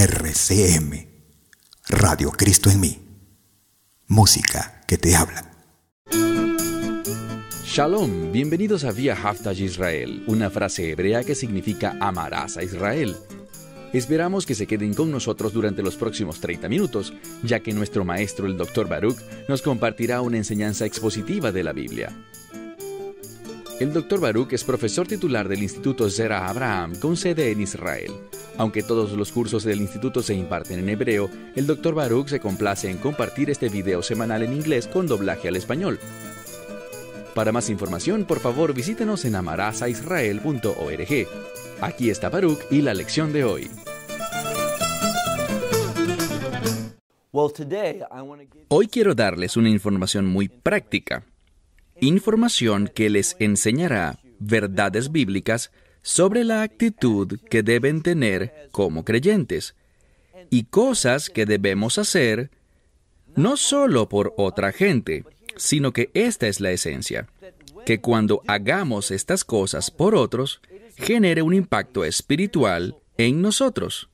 RCM, Radio Cristo en mí. Música que te habla. Shalom, bienvenidos a Vía Haftaj Israel, una frase hebrea que significa amarás a Israel. Esperamos que se queden con nosotros durante los próximos 30 minutos, ya que nuestro maestro, el Dr. Baruch, nos compartirá una enseñanza expositiva de la Biblia. El Dr. Baruch es profesor titular del Instituto Zera Abraham, con sede en Israel. Aunque todos los cursos del instituto se imparten en hebreo, el Dr. Baruch se complace en compartir este video semanal en inglés con doblaje al español. Para más información, por favor, visítenos en amarazaisrael.org. Aquí está Baruch y la lección de hoy. Hoy quiero darles una información muy práctica. Información que les enseñará verdades bíblicas sobre la actitud que deben tener como creyentes y cosas que debemos hacer no solo por otra gente, sino que esta es la esencia, que cuando hagamos estas cosas por otros, genere un impacto espiritual en nosotros.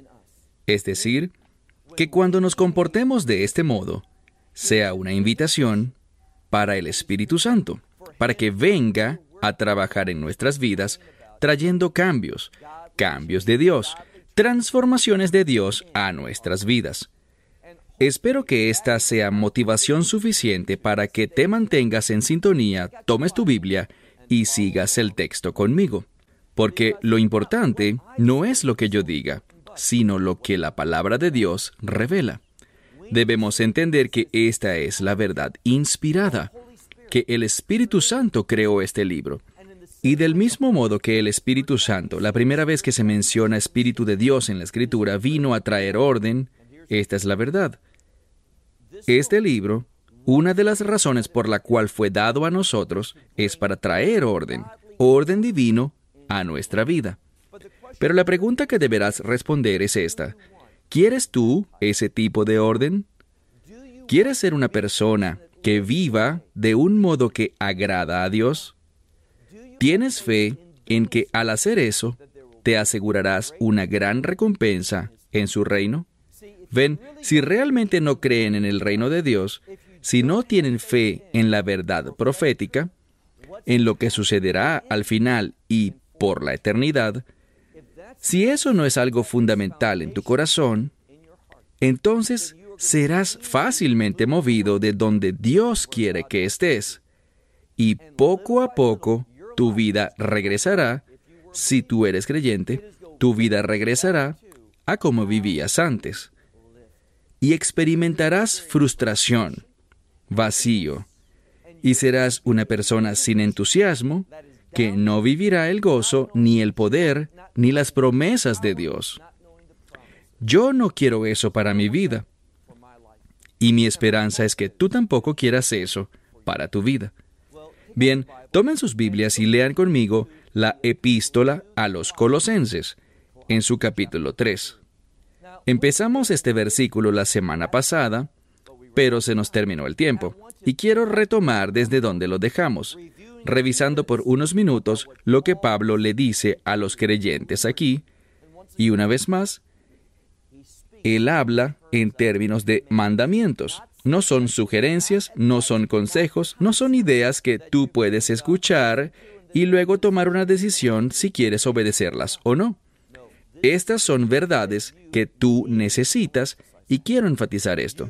Es decir, que cuando nos comportemos de este modo, sea una invitación para el Espíritu Santo, para que venga a trabajar en nuestras vidas, trayendo cambios de Dios, transformaciones de Dios a nuestras vidas. Espero que esta sea motivación suficiente para que te mantengas en sintonía, tomes tu Biblia y sigas el texto conmigo. Porque lo importante no es lo que yo diga, sino lo que la palabra de Dios revela. Debemos entender que esta es la verdad inspirada, que el Espíritu Santo creó este libro. Y del mismo modo que el Espíritu Santo, la primera vez que se menciona Espíritu de Dios en la Escritura, vino a traer orden, esta es la verdad. Este libro, una de las razones por la cual fue dado a nosotros, es para traer orden divino a nuestra vida. Pero la pregunta que deberás responder es esta: ¿quieres tú ese tipo de orden? ¿Quieres ser una persona que viva de un modo que agrada a Dios? ¿Tienes fe en que al hacer eso, te asegurarás una gran recompensa en su reino? Ven, si realmente no creen en el reino de Dios, si no tienen fe en la verdad profética, en lo que sucederá al final y por la eternidad, si eso no es algo fundamental en tu corazón, entonces serás fácilmente movido de donde Dios quiere que estés. Y poco a poco, tu vida regresará, si tú eres creyente, tu vida regresará a como vivías antes. Y experimentarás frustración, vacío, y serás una persona sin entusiasmo, que no vivirá el gozo, ni el poder, ni las promesas de Dios. Yo no quiero eso para mi vida. Y mi esperanza es que tú tampoco quieras eso para tu vida. Bien, tomen sus Biblias y lean conmigo la epístola a los Colosenses, en su capítulo 3. Empezamos este versículo la semana pasada, pero se nos terminó el tiempo, y quiero retomar desde donde lo dejamos, revisando por unos minutos lo que Pablo le dice a los creyentes aquí, y una vez más, él habla en términos de mandamientos. No son sugerencias, no son consejos, no son ideas que tú puedes escuchar y luego tomar una decisión si quieres obedecerlas o no. Estas son verdades que tú necesitas, y quiero enfatizar esto.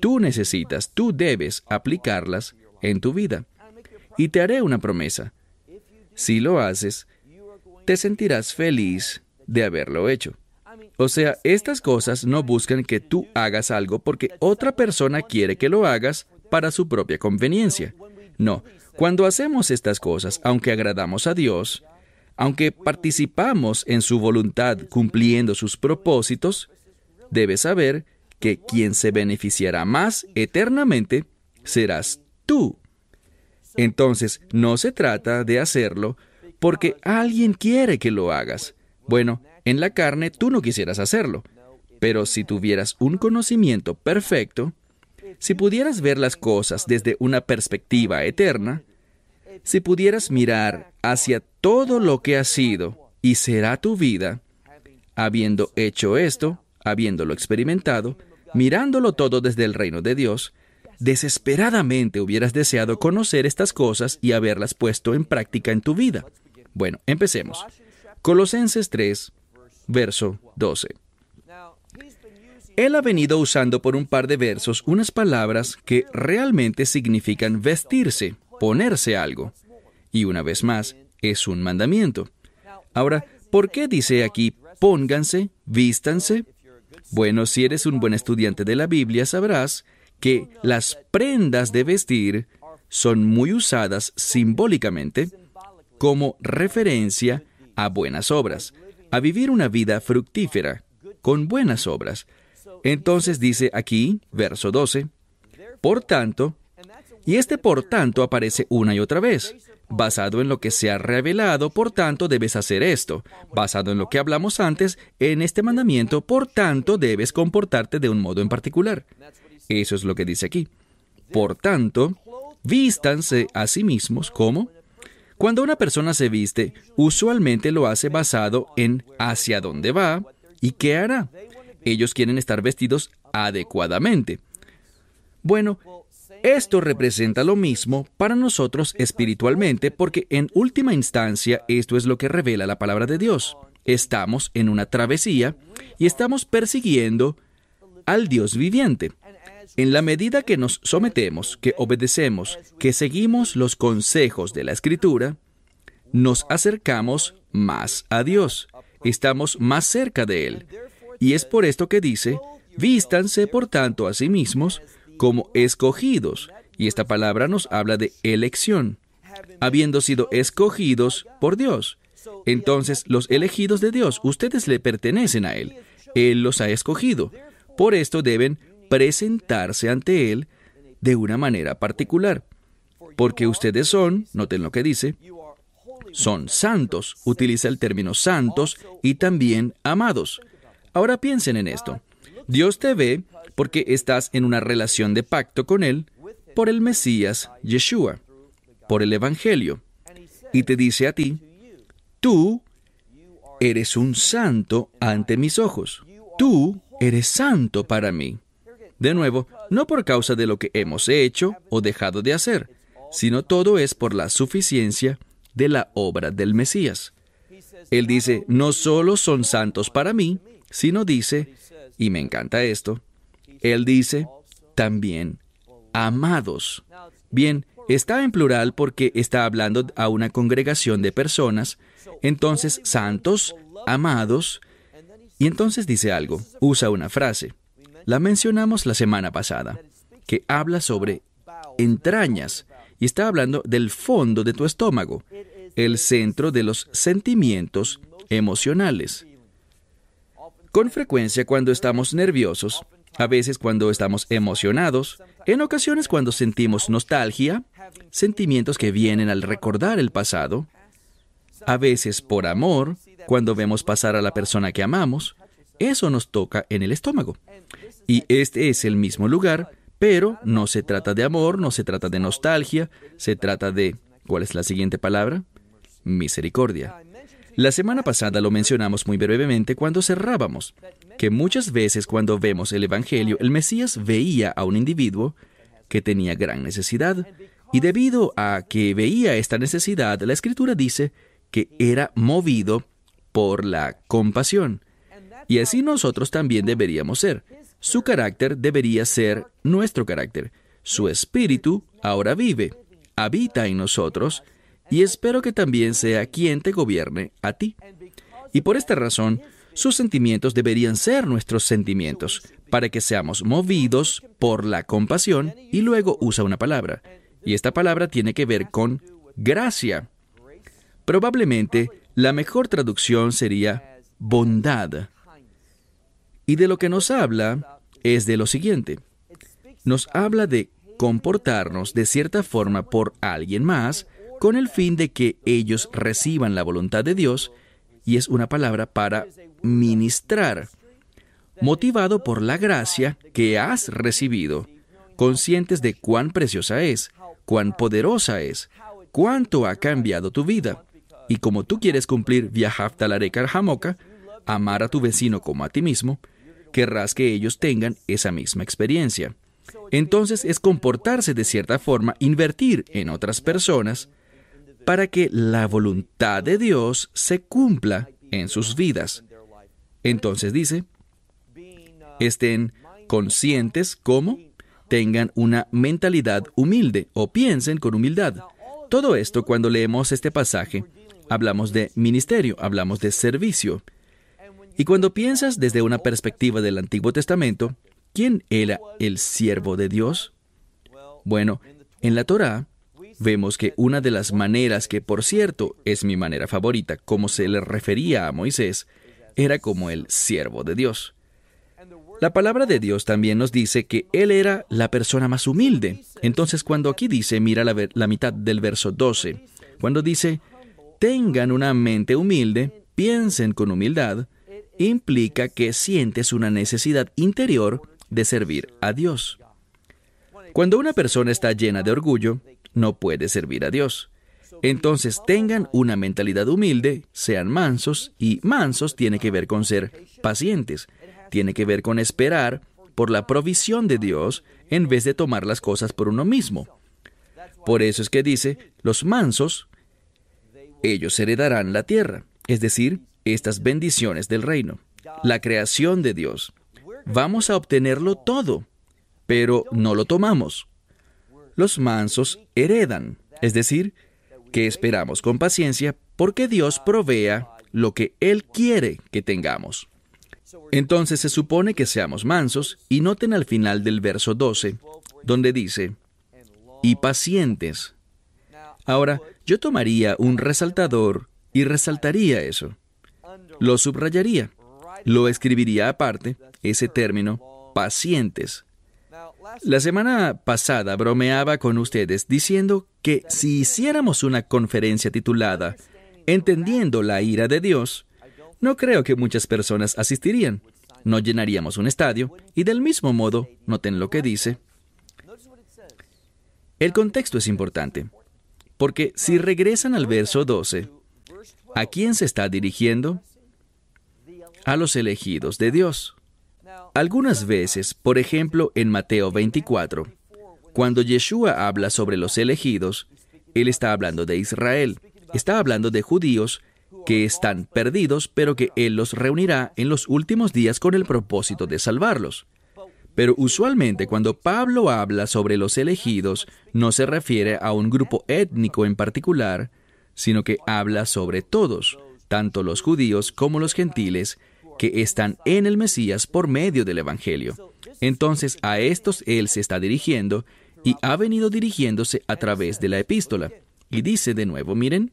Tú debes aplicarlas en tu vida. Y te haré una promesa. Si lo haces, te sentirás feliz de haberlo hecho. O sea, estas cosas no buscan que tú hagas algo porque otra persona quiere que lo hagas para su propia conveniencia. No, cuando hacemos estas cosas, aunque agradamos a Dios, aunque participamos en su voluntad cumpliendo sus propósitos, debes saber que quien se beneficiará más eternamente serás tú. Entonces, no se trata de hacerlo porque alguien quiere que lo hagas. Bueno, en la carne tú no quisieras hacerlo, pero si tuvieras un conocimiento perfecto, si pudieras ver las cosas desde una perspectiva eterna, si pudieras mirar hacia todo lo que ha sido y será tu vida, habiendo hecho esto, habiéndolo experimentado, mirándolo todo desde el reino de Dios, desesperadamente hubieras deseado conocer estas cosas y haberlas puesto en práctica en tu vida. Bueno, empecemos. Colosenses 3, verso 12. Él ha venido usando por un par de versos unas palabras que realmente significan vestirse, ponerse algo. Y una vez más, es un mandamiento. Ahora, ¿por qué dice aquí pónganse, vístanse? Bueno, si eres un buen estudiante de la Biblia, sabrás que las prendas de vestir son muy usadas simbólicamente como referencia a buenas obras, a vivir una vida fructífera, con buenas obras. Entonces dice aquí, verso 12, por tanto, y este por tanto aparece una y otra vez. Basado en lo que se ha revelado, por tanto debes hacer esto. Basado en lo que hablamos antes, en este mandamiento, por tanto debes comportarte de un modo en particular. Eso es lo que dice aquí. Por tanto, vístanse a sí mismos como... Cuando una persona se viste, usualmente lo hace basado en hacia dónde va y qué hará. Ellos quieren estar vestidos adecuadamente. Bueno, esto representa lo mismo para nosotros espiritualmente, porque en última instancia esto es lo que revela la palabra de Dios. Estamos en una travesía y estamos persiguiendo al Dios viviente. En la medida que nos sometemos, que obedecemos, que seguimos los consejos de la Escritura, nos acercamos más a Dios. Estamos más cerca de Él. Y es por esto que dice, vístanse por tanto a sí mismos como escogidos. Y esta palabra nos habla de elección, habiendo sido escogidos por Dios. Entonces, los elegidos de Dios, ustedes le pertenecen a Él. Él los ha escogido. Por esto deben presentarse ante Él de una manera particular. Porque ustedes son, noten lo que dice, son santos. Utiliza el término santos y también amados. Ahora piensen en esto. Dios te ve porque estás en una relación de pacto con Él por el Mesías, Yeshua, por el Evangelio. Y te dice a ti, tú eres un santo ante mis ojos. Tú eres santo para mí. De nuevo, no por causa de lo que hemos hecho o dejado de hacer, sino todo es por la suficiencia de la obra del Mesías. Él dice, no solo son santos para mí, sino dice, y me encanta esto, Él dice, también amados. Bien, está en plural porque está hablando a una congregación de personas, entonces santos, amados, y entonces dice algo, usa una frase. La mencionamos la semana pasada, que habla sobre entrañas, y está hablando del fondo de tu estómago, el centro de los sentimientos emocionales. Con frecuencia cuando estamos nerviosos, a veces cuando estamos emocionados, en ocasiones cuando sentimos nostalgia, sentimientos que vienen al recordar el pasado, a veces por amor, cuando vemos pasar a la persona que amamos, eso nos toca en el estómago. Y este es el mismo lugar, pero no se trata de amor, no se trata de nostalgia, se trata de... ¿Cuál es la siguiente palabra? Misericordia. La semana pasada lo mencionamos muy brevemente cuando cerrábamos, que muchas veces cuando vemos el Evangelio, el Mesías veía a un individuo que tenía gran necesidad, y debido a que veía esta necesidad, la Escritura dice que era movido por la compasión. Y así nosotros también deberíamos ser. Su carácter debería ser nuestro carácter. Su espíritu ahora vive, habita en nosotros, y espero que también sea quien te gobierne a ti. Y por esta razón, sus sentimientos deberían ser nuestros sentimientos, para que seamos movidos por la compasión, y luego usa una palabra. Y esta palabra tiene que ver con gracia. Probablemente, la mejor traducción sería bondad. Y de lo que nos habla es de lo siguiente. Nos habla de comportarnos de cierta forma por alguien más con el fin de que ellos reciban la voluntad de Dios, y es una palabra para ministrar, motivado por la gracia que has recibido, conscientes de cuán preciosa es, cuán poderosa es, cuánto ha cambiado tu vida. Y como tú quieres cumplir Viahavta Larekar Hamoka, amar a tu vecino como a ti mismo, querrás que ellos tengan esa misma experiencia. Entonces es comportarse de cierta forma, invertir en otras personas, para que la voluntad de Dios se cumpla en sus vidas. Entonces dice, estén conscientes como tengan una mentalidad humilde o piensen con humildad. Todo esto, cuando leemos este pasaje, hablamos de ministerio, hablamos de servicio. Y cuando piensas desde una perspectiva del Antiguo Testamento, ¿quién era el siervo de Dios? Bueno, en la Torá vemos que una de las maneras que, por cierto, es mi manera favorita, como se le refería a Moisés, era como el siervo de Dios. La palabra de Dios también nos dice que él era la persona más humilde. Entonces, cuando aquí dice, mira la mitad del verso 12, cuando dice, tengan una mente humilde, piensen con humildad, implica que sientes una necesidad interior de servir a Dios. Cuando una persona está llena de orgullo, no puede servir a Dios. Entonces tengan una mentalidad humilde, sean mansos, y mansos tiene que ver con ser pacientes, tiene que ver con esperar por la provisión de Dios en vez de tomar las cosas por uno mismo. Por eso es que dice, los mansos, ellos heredarán la tierra, es decir, estas bendiciones del reino, la creación de Dios. Vamos a obtenerlo todo, pero no lo tomamos. Los mansos heredan, es decir, que esperamos con paciencia porque Dios provea lo que Él quiere que tengamos. Entonces se supone que seamos mansos, y noten al final del verso 12, donde dice, y pacientes. Ahora, yo tomaría un resaltador y resaltaría eso. Lo subrayaría. Lo escribiría aparte, ese término, pacientes. La semana pasada bromeaba con ustedes diciendo que si hiciéramos una conferencia titulada Entendiendo la ira de Dios, no creo que muchas personas asistirían. No llenaríamos un estadio y del mismo modo, noten lo que dice. El contexto es importante, porque si regresan al verso 12, ¿a quién se está dirigiendo? A los elegidos de Dios. Algunas veces, por ejemplo, en Mateo 24, cuando Yeshua habla sobre los elegidos, Él está hablando de Israel, está hablando de judíos que están perdidos, pero que Él los reunirá en los últimos días con el propósito de salvarlos. Pero usualmente cuando Pablo habla sobre los elegidos, no se refiere a un grupo étnico en particular, sino que habla sobre todos, tanto los judíos como los gentiles, que están en el Mesías por medio del Evangelio. Entonces a estos Él se está dirigiendo y ha venido dirigiéndose a través de la epístola. Y dice de nuevo, miren,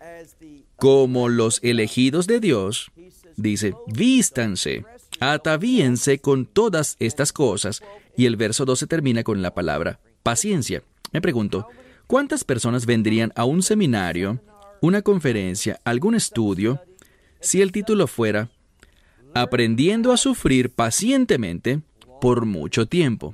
como los elegidos de Dios, dice, vístanse, atavíense con todas estas cosas. Y el verso 12 termina con la palabra paciencia. Me pregunto, ¿cuántas personas vendrían a un seminario, una conferencia, algún estudio, si el título fuera Aprendiendo a sufrir pacientemente por mucho tiempo?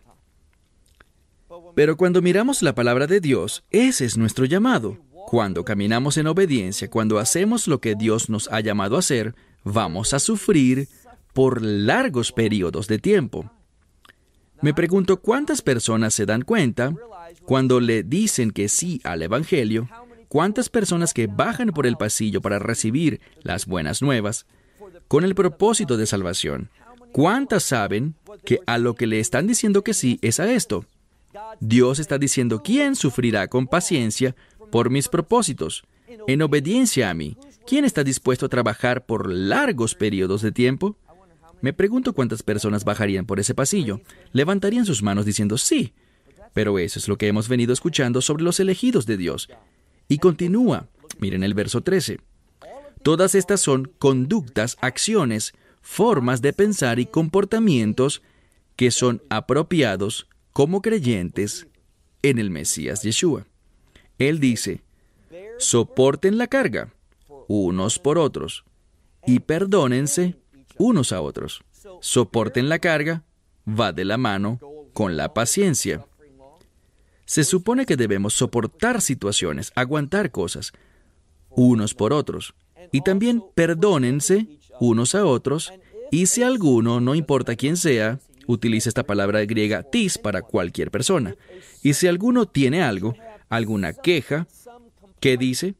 Pero cuando miramos la palabra de Dios, ese es nuestro llamado. Cuando caminamos en obediencia, cuando hacemos lo que Dios nos ha llamado a hacer, vamos a sufrir por largos periodos de tiempo. Me pregunto, ¿cuántas personas se dan cuenta cuando le dicen que sí al Evangelio? ¿Cuántas personas que bajan por el pasillo para recibir las buenas nuevas con el propósito de salvación? ¿Cuántas saben que a lo que le están diciendo que sí es a esto? Dios está diciendo, ¿quién sufrirá con paciencia por mis propósitos, en obediencia a mí? ¿Quién está dispuesto a trabajar por largos periodos de tiempo? Me pregunto cuántas personas bajarían por ese pasillo, levantarían sus manos diciendo sí. Pero eso es lo que hemos venido escuchando sobre los elegidos de Dios. Y continúa, miren el verso 13. Todas estas son conductas, acciones, formas de pensar y comportamientos que son apropiados como creyentes en el Mesías Yeshua. Él dice, soporten la carga unos por otros y perdónense unos a otros. Soporten la carga va de la mano con la paciencia. Se supone que debemos soportar situaciones, aguantar cosas, unos por otros. Y también perdónense unos a otros Y si alguno, no importa quién sea, utiliza esta palabra griega tis para cualquier persona. Y si alguno tiene algo, alguna queja, ¿qué dice?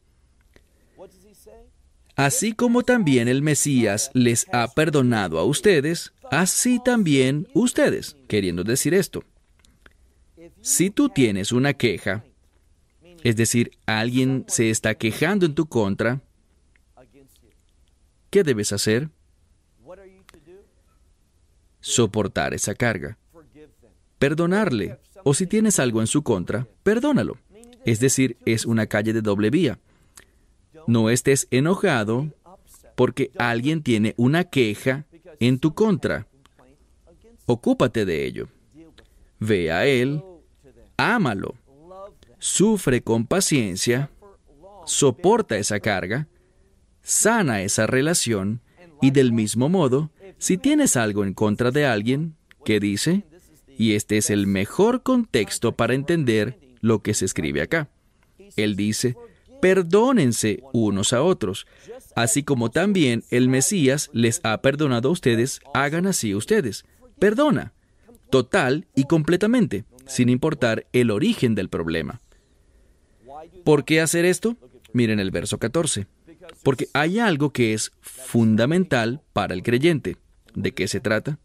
Así como también el Mesías les ha perdonado a ustedes, así también ustedes, queriendo decir esto. Si tú tienes una queja, es decir, alguien se está quejando en tu contra, ¿qué debes hacer? Soportar esa carga. Perdonarle. O si tienes algo en su contra, perdónalo. Es decir, es una calle de doble vía. No estés enojado porque alguien tiene una queja en tu contra. Ocúpate de ello. Ve a él, ámalo, sufre con paciencia, soporta esa carga, sana esa relación y del mismo modo, si tienes algo en contra de alguien, ¿qué dice? Y este es el mejor contexto para entender lo que se escribe acá. Él dice, perdónense unos a otros, así como también el Mesías les ha perdonado a ustedes, hagan así ustedes. Perdona, total y completamente, sin importar el origen del problema. ¿Por qué hacer esto? Miren el verso 14. Porque hay algo que es fundamental para el creyente. ¿De qué se trata?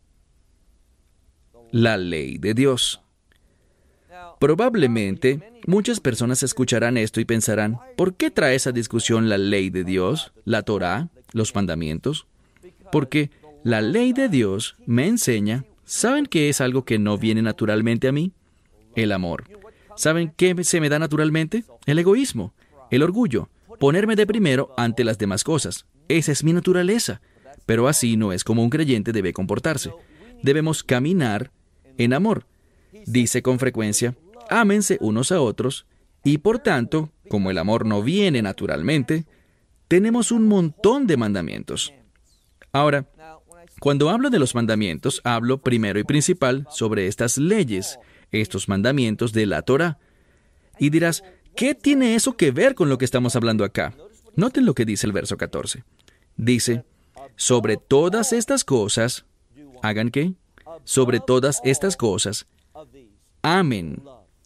La ley de Dios. Probablemente, muchas personas escucharán esto y pensarán, ¿por qué trae esa discusión la ley de Dios, la Torá, los mandamientos? Porque la ley de Dios me enseña, ¿saben qué es algo que no viene naturalmente a mí? El amor. ¿Saben qué se me da naturalmente? El egoísmo, el orgullo, ponerme de primero ante las demás cosas. Esa es mi naturaleza. Pero así no es como un creyente debe comportarse. Debemos caminar en amor. Dice con frecuencia, ámense unos a otros, y por tanto, como el amor no viene naturalmente, tenemos un montón de mandamientos. Ahora, cuando hablo de los mandamientos, hablo primero y principal sobre estas leyes, estos mandamientos de la Torá. Y dirás, ¿qué tiene eso que ver con lo que estamos hablando acá? Noten lo que dice el verso 14. Dice, sobre todas estas cosas, ¿hagan qué? Sobre todas estas cosas, amen.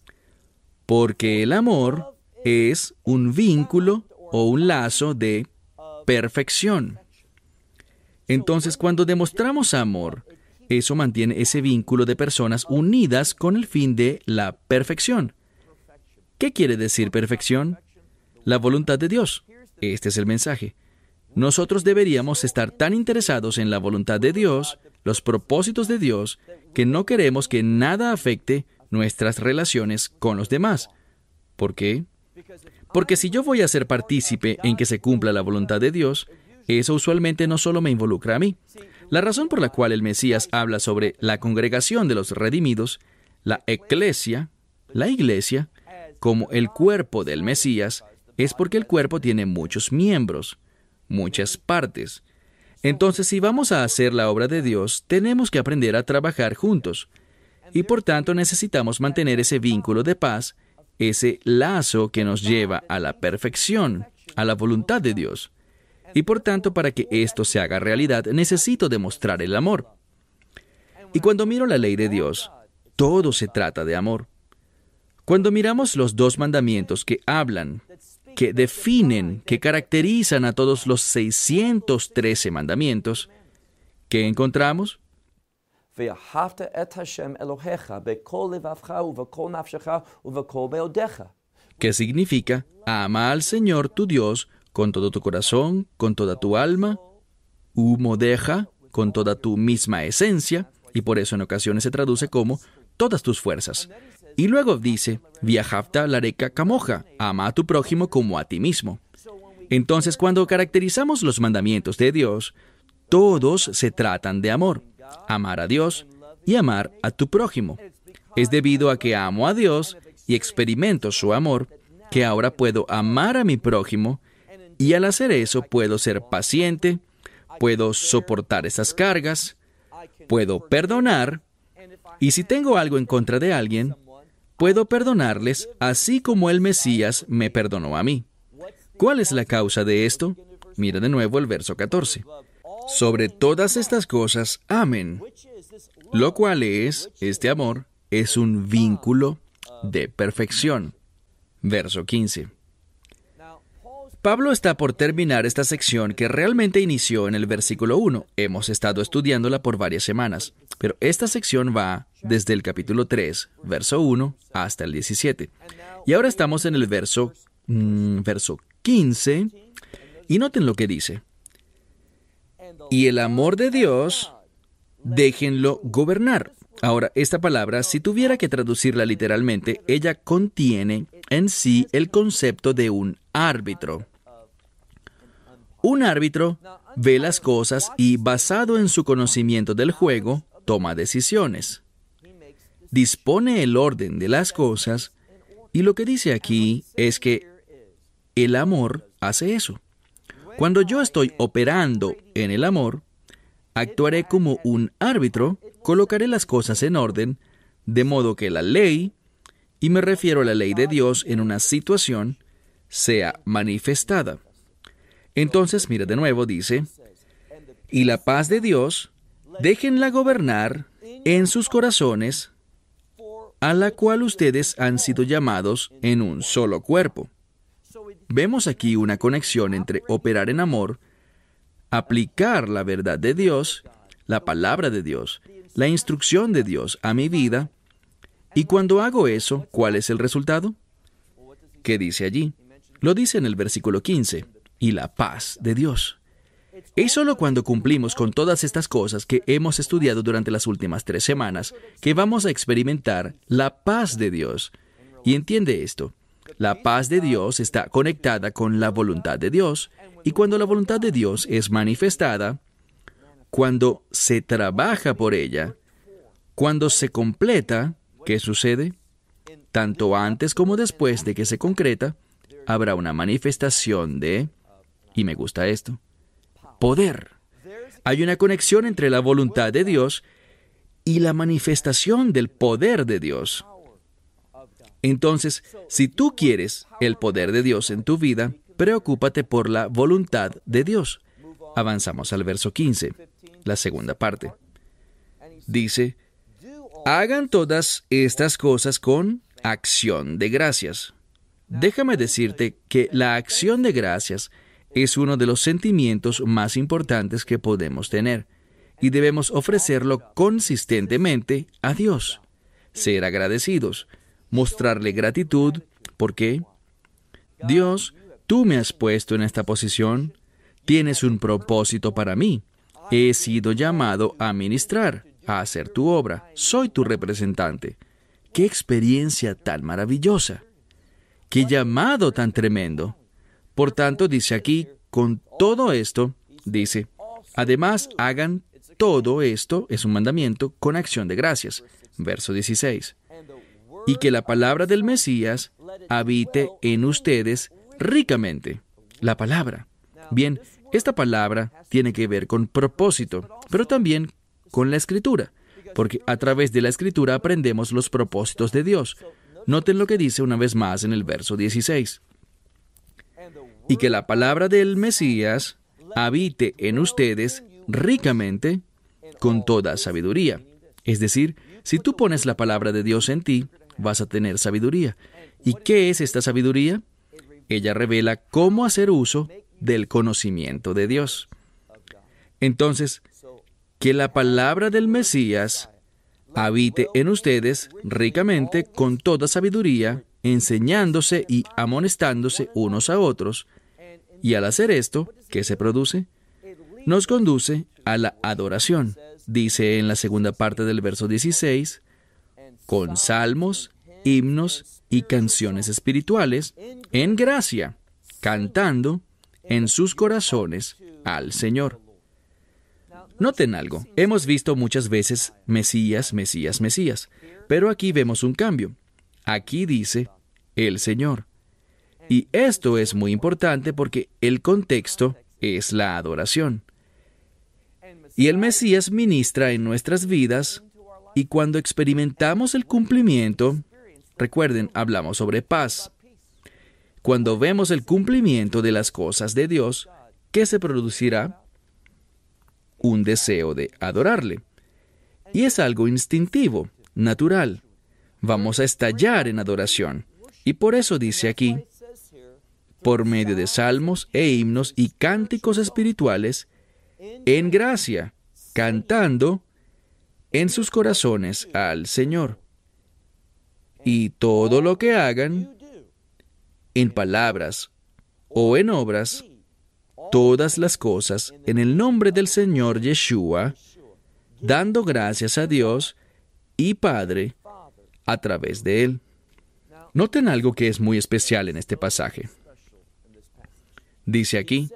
Porque el amor es un vínculo o un lazo de perfección. Entonces, cuando demostramos amor, eso mantiene ese vínculo de personas unidas con el fin de la perfección. ¿Qué quiere decir perfección? La voluntad de Dios. Este es el mensaje. Nosotros deberíamos estar tan interesados en la voluntad de Dios, los propósitos de Dios, que no queremos que nada afecte nuestras relaciones con los demás. ¿Por qué? Porque si yo voy a ser partícipe en que se cumpla la voluntad de Dios, eso usualmente no solo me involucra a mí. La razón por la cual el Mesías habla sobre la congregación de los redimidos, la eclesia, la iglesia, como el cuerpo del Mesías, es porque el cuerpo tiene muchos miembros, muchas partes. Entonces, si vamos a hacer la obra de Dios, tenemos que aprender a trabajar juntos. Y por tanto necesitamos mantener ese vínculo de paz, ese lazo que nos lleva a la perfección, a la voluntad de Dios. Y por tanto, para que esto se haga realidad, necesito demostrar el amor. Y cuando miro la ley de Dios, todo se trata de amor. Cuando miramos los dos mandamientos que hablan, que definen, que caracterizan a todos los 613 mandamientos, ¿qué encontramos? ¿Qué significa? Ama al Señor tu Dios con todo tu corazón, con toda tu alma, umodeja, con toda tu misma esencia, y por eso en ocasiones se traduce como todas tus fuerzas. Y luego dice, viajafta lareca camoja, ama a tu prójimo como a ti mismo. Entonces, cuando caracterizamos los mandamientos de Dios, todos se tratan de amor, amar a Dios y amar a tu prójimo. Es debido a que amo a Dios y experimento su amor, que ahora puedo amar a mi prójimo, y al hacer eso puedo ser paciente, puedo soportar esas cargas, puedo perdonar, y si tengo algo en contra de alguien, puedo perdonarles así como el Mesías me perdonó a mí. ¿Cuál es la causa de esto? Mira de nuevo el verso 14. Sobre todas estas cosas, amen. Lo cual es, este amor, es un vínculo de perfección. Verso 15. Pablo está por terminar esta sección que realmente inició en el versículo 1. Hemos estado estudiándola por varias semanas, pero esta sección va desde el capítulo 3, verso 1, hasta el 17. Y ahora estamos en el verso 15, y noten lo que dice. Y el amor de Dios, déjenlo gobernar. Ahora, esta palabra, si tuviera que traducirla literalmente, ella contiene en sí el concepto de un árbitro. Un árbitro ve las cosas y, basado en su conocimiento del juego, toma decisiones. Dispone el orden de las cosas, y lo que dice aquí es que el amor hace eso. Cuando yo estoy operando en el amor, actuaré como un árbitro, colocaré las cosas en orden, de modo que la ley, y me refiero a la ley de Dios en una situación, sea manifestada. Entonces, mira de nuevo, dice, y la paz de Dios, déjenla gobernar en sus corazones, a la cual ustedes han sido llamados en un solo cuerpo. Vemos aquí una conexión entre operar en amor, aplicar la verdad de Dios, la palabra de Dios, la instrucción de Dios a mi vida, y cuando hago eso, ¿cuál es el resultado? ¿Qué dice allí? Lo dice en el versículo 15, y la paz de Dios. Es solo cuando cumplimos con todas estas cosas que hemos estudiado durante las últimas 3 semanas que vamos a experimentar la paz de Dios. Y entiende esto. La paz de Dios está conectada con la voluntad de Dios, y cuando la voluntad de Dios es manifestada, cuando se trabaja por ella, cuando se completa, ¿qué sucede? Tanto antes como después de que se concreta, habrá una manifestación de, y me gusta esto, poder. Hay una conexión entre la voluntad de Dios y la manifestación del poder de Dios. Entonces, si tú quieres el poder de Dios en tu vida, preocúpate por la voluntad de Dios. Avanzamos al verso 15, la segunda parte. Dice, hagan todas estas cosas con acción de gracias. Déjame decirte que la acción de gracias es uno de los sentimientos más importantes que podemos tener, y debemos ofrecerlo consistentemente a Dios. Ser agradecidos, mostrarle gratitud, porque Dios, tú me has puesto en esta posición, tienes un propósito para mí, he sido llamado a ministrar, a hacer tu obra, soy tu representante. ¡Qué experiencia tan maravillosa! ¡Qué llamado tan tremendo! Por tanto, dice aquí, con todo esto, dice, además hagan todo esto, es un mandamiento, con acción de gracias. Verso 16. Y que la palabra del Mesías habite en ustedes ricamente. La palabra. Bien, esta palabra tiene que ver con propósito, pero también con la Escritura, porque a través de la Escritura aprendemos los propósitos de Dios. Noten lo que dice una vez más en el verso 16. Y que la palabra del Mesías habite en ustedes ricamente con toda sabiduría. Es decir, si tú pones la palabra de Dios en ti, vas a tener sabiduría. ¿Y qué es esta sabiduría? Ella revela cómo hacer uso del conocimiento de Dios. Entonces, que la palabra del Mesías habite en ustedes ricamente con toda sabiduría, enseñándose y amonestándose unos a otros. Y al hacer esto, ¿qué se produce? Nos conduce a la adoración. Dice en la segunda parte del verso 16, con salmos, himnos y canciones espirituales, en gracia, cantando en sus corazones al Señor. Noten algo, hemos visto muchas veces Mesías, Mesías, Mesías, pero aquí vemos un cambio. Aquí dice el Señor. Y esto es muy importante porque el contexto es la adoración. Y el Mesías ministra en nuestras vidas, y cuando experimentamos el cumplimiento, recuerden, hablamos sobre paz. Cuando vemos el cumplimiento de las cosas de Dios, ¿qué se producirá? un deseo de adorarle. Y es algo instintivo, natural. Vamos a estallar en adoración. Y por eso dice aquí, por medio de salmos e himnos y cánticos espirituales, en gracia, cantando en sus corazones al Señor. Y todo lo que hagan, en palabras o en obras, todas las cosas en el nombre del Señor Yeshua, dando gracias a Dios y Padre a través de Él. Noten algo que es muy especial en este pasaje. Dice aquí,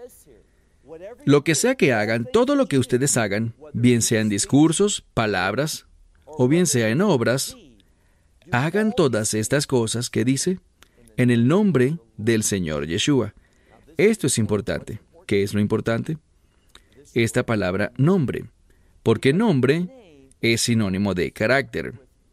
lo que sea que hagan, todo lo que ustedes hagan, bien sea en discursos, palabras, o bien sea en obras, hagan todas estas cosas que dice, en el nombre del Señor Yeshua. Esto es importante. ¿Qué es lo importante? Esta palabra nombre, porque nombre es sinónimo de carácter.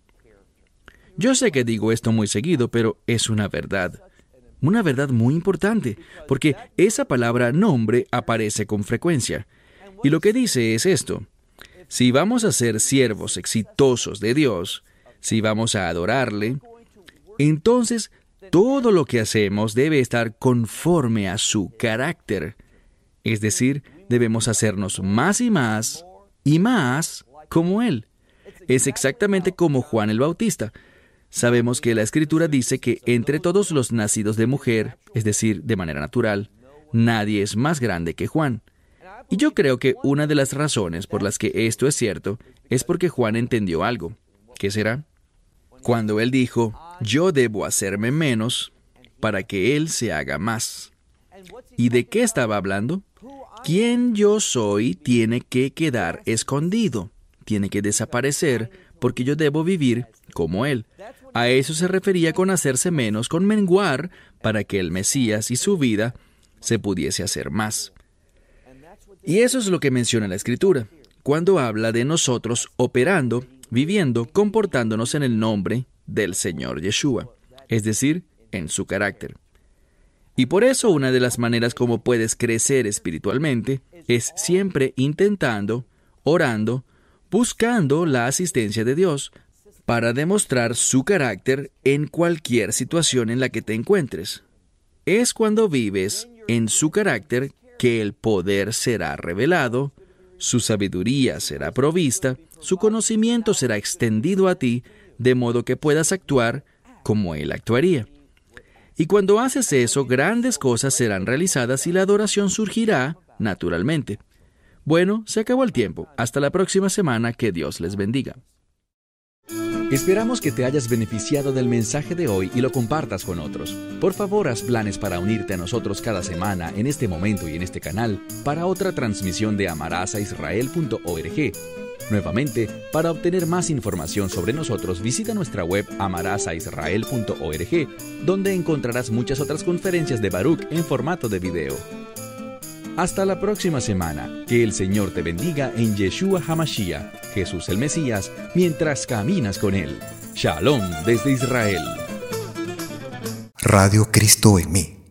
Yo sé que digo esto muy seguido, pero es una verdad muy importante, porque esa palabra nombre aparece con frecuencia. Y lo que dice es esto: si vamos a ser siervos exitosos de Dios, si vamos a adorarle, entonces todo lo que hacemos debe estar conforme a su carácter. Es decir, debemos hacernos más y más y más como Él. Es exactamente como Juan el Bautista. Sabemos que la Escritura dice que entre todos los nacidos de mujer, es decir, de manera natural, nadie es más grande que Juan. Y yo creo que una de las razones por las que esto es cierto es porque Juan entendió algo. ¿Qué será? Cuando él dijo, yo debo hacerme menos para que Él se haga más. ¿Y de qué estaba hablando? Quien yo soy tiene que quedar escondido, tiene que desaparecer, porque yo debo vivir como Él. A eso se refería con hacerse menos, con menguar, para que el Mesías y su vida se pudiese hacer más. Y eso es lo que menciona la Escritura, cuando habla de nosotros operando, viviendo, comportándonos en el nombre del Señor Yeshua, es decir, en su carácter. Y por eso una de las maneras como puedes crecer espiritualmente es siempre intentando, orando, buscando la asistencia de Dios para demostrar su carácter en cualquier situación en la que te encuentres. Es cuando vives en su carácter que el poder será revelado, su sabiduría será provista, su conocimiento será extendido a ti, de modo que puedas actuar como Él actuaría. Y cuando haces eso, grandes cosas serán realizadas y la adoración surgirá naturalmente. Bueno, se acabó el tiempo. Hasta la próxima semana. Que Dios les bendiga. Esperamos que te hayas beneficiado del mensaje de hoy y lo compartas con otros. Por favor, haz planes para unirte a nosotros cada semana en este momento y en este canal para otra transmisión de amarasaisrael.org. Nuevamente, para obtener más información sobre nosotros, visita nuestra web amarasaisrael.org, donde encontrarás muchas otras conferencias de Baruch en formato de video. Hasta la próxima semana. Que el Señor te bendiga en Yeshua HaMashiach, Jesús el Mesías, mientras caminas con Él. Shalom desde Israel. Radio Cristo en mí.